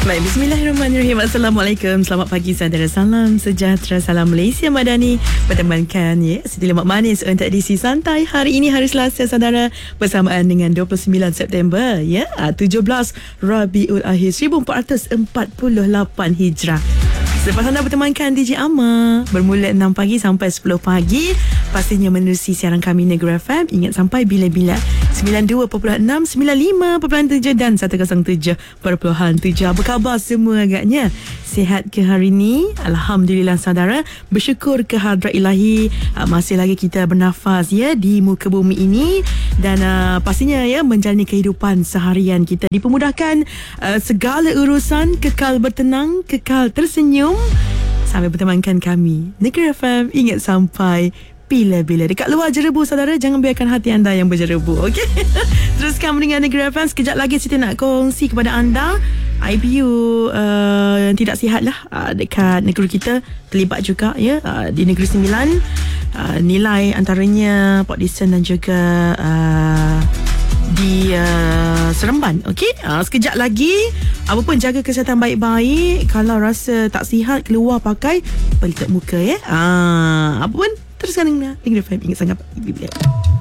Baik, bismillahirrahmanirrahim. Assalamualaikum. Selamat pagi saudara. Salam sejahtera. Salam Malaysia Madani. Bertemankan Siti Lemak Manis untuk edisi santai hari ini, hari Selasa saudara, bersamaan dengan 29 September 17 Rabiul Akhir 1448 Hijrah. Selepas anda bertemankan DJ Amma bermula 6 pagi sampai 10 pagi, pastinya menerusi siaran kami Negeri FM. Ingat sampai bila-bila 92.6, 95.7 dan 107.7. Apa khabar semua agaknya? Sihat ke hari ini? Alhamdulillah saudara. Bersyukur ke hadrat ilahi, masih lagi kita bernafas di muka bumi ini. Dan pastinya menjalani kehidupan seharian kita dipermudahkan, segala urusan kekal bertenang, kekal tersenyum. Sampai bertemankan kami Negeri FM. Ingat sampai bila-bila. Dekat luar jerebu saudara, jangan biarkan hati anda yang berjerebu, okey? Teruskan mendengar Negeri FM. Sekejap lagi Siti nak kongsi kepada anda IPU yang tidak sihat lah dekat negeri kita, terlibat juga di Negeri Sembilan. Nilai antaranya Port Dickson dan juga di Seremban. Okey, sekejap lagi. Apa pun jaga kesihatan baik-baik. Kalau rasa tak sihat, keluar pakai pelitup muka apa pun teruskan dengan Negeri FM. Ingat sangat bila-bila.